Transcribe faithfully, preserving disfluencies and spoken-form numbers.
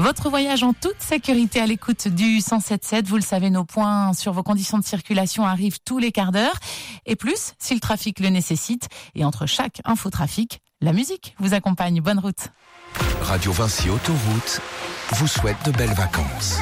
Votre voyage en toute sécurité à l'écoute du cent sept sept. Vous le savez, nos points sur vos conditions de circulation arrivent tous les quarts d'heure. Et plus, si le trafic le nécessite. Et entre chaque infotrafic, la musique vous accompagne. Bonne route. Radio Vinci Autoroute vous souhaite de belles vacances.